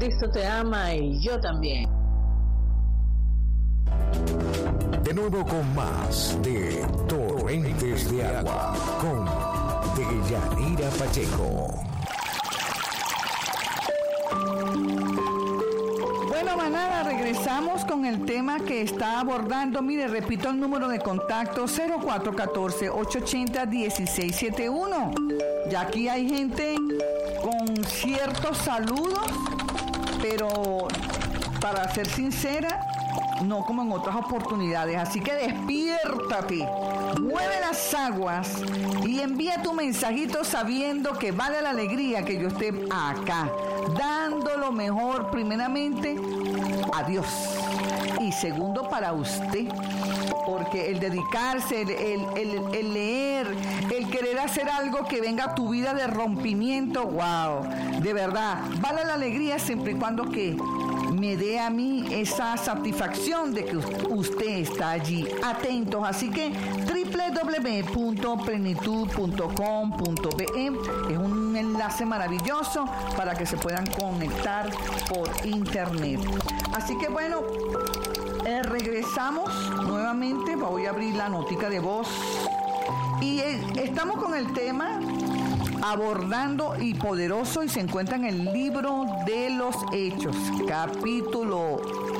Cristo te ama y yo también. De nuevo con más de Torrentes de Agua con Deyanira Pacheco. Bueno, manada, regresamos con el tema que está abordando. Mire, repito el número de contacto: 0414-880-1671. Ya aquí hay gente con ciertos saludos, pero para ser sincera, no como en otras oportunidades. Así que despiértate, mueve las aguas y envía tu mensajito sabiendo que vale la alegría que yo esté acá, dando lo mejor primeramente a Dios y segundo para usted, porque el dedicarse, el leer, el querer hacer algo que venga a tu vida de rompimiento, wow, de verdad, vale la alegría siempre y cuando que me dé a mí esa satisfacción de que usted está allí, atentos. Así que www.plenitud.com.be es un enlace maravilloso para que se puedan conectar por internet. Así que bueno, regresamos nuevamente. Voy a abrir la notica de voz y estamos con el tema abordando y poderoso, y se encuentra en el libro de los Hechos, capítulo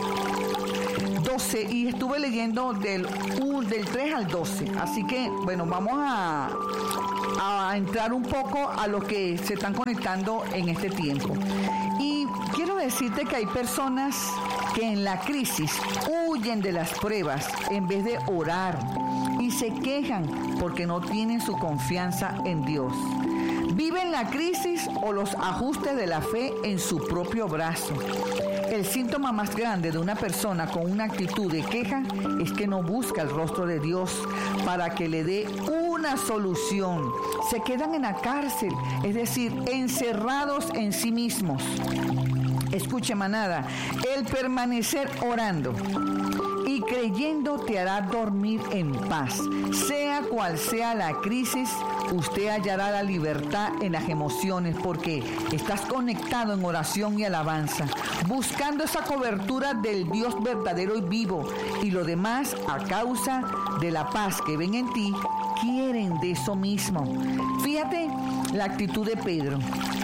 12, y estuve leyendo del 3 al 12. Así que, bueno, vamos a entrar un poco a los que se están conectando en este tiempo. Y quiero decirte que hay personas que en la crisis huyen de las pruebas en vez de orar y se quejan porque no tienen su confianza en Dios. Viven la crisis o los ajustes de la fe en su propio brazo. El síntoma más grande de una persona con una actitud de queja es que no busca el rostro de Dios para que le dé una solución. Se quedan en la cárcel, es decir, encerrados en sí mismos. Escuche, manada, el permanecer orando y creyendo te hará dormir en paz. Sea cual sea la crisis, usted hallará la libertad en las emociones porque estás conectado en oración y alabanza, buscando esa cobertura del Dios verdadero y vivo, y lo demás, a causa de la paz que ven en ti, quieren de eso mismo. Fíjate la actitud de Pedro.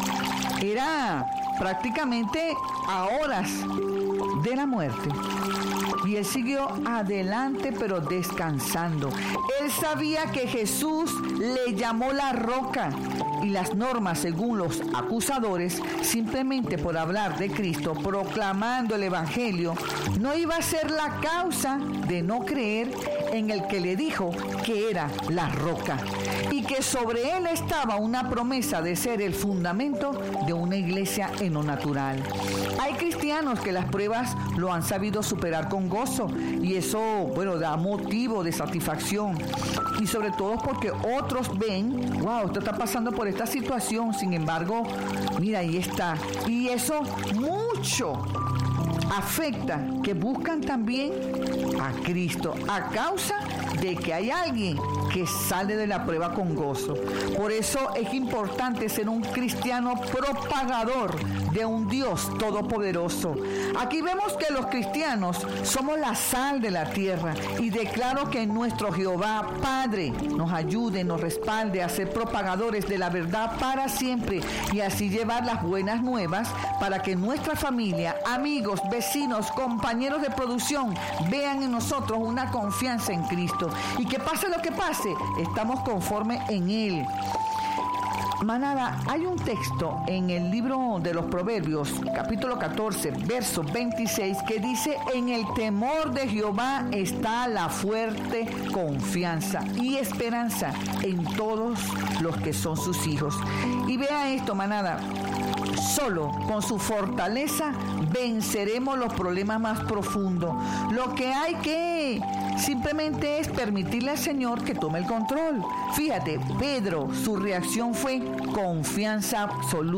Era prácticamente a horas de la muerte. Y él siguió adelante, pero descansando. Él sabía que Jesús le llamó la roca, y las normas, según los acusadores, simplemente por hablar de Cristo, proclamando el Evangelio, no iba a ser la causa de no creer en el que le dijo que era la roca, y que sobre él estaba una promesa de ser el fundamento de una iglesia en lo natural. Hay cristianos que las pruebas lo han sabido superar con gozo, y eso, bueno, da motivo de satisfacción, y sobre todo porque otros ven, wow, esto está pasando por esta situación, sin embargo, mira, ahí está, y eso mucho afecta que buscan también a Cristo a causa de que hay alguien que sale de la prueba con gozo. Por eso es importante ser un cristiano propagador de un Dios todopoderoso. Aquí vemos que los cristianos somos la sal de la tierra, y declaro que nuestro Jehová Padre nos ayude, nos respalde a ser propagadores de la verdad para siempre, y así llevar las buenas nuevas para que nuestra familia, amigos, vecinos, compañeros de producción vean en nosotros una confianza en Cristo, y que pase lo que pase, estamos conformes en Él. Manada, hay un texto en el libro de los Proverbios, capítulo 14, verso 26, que dice: en el temor de Jehová está la fuerte confianza y esperanza en todos los que son sus hijos. Y vea esto, manada, solo con su fortaleza venceremos los problemas más profundos. Lo que hay que simplemente es permitirle al Señor que tome el control. Fíjate, Pedro, su reacción fue confianza absoluta.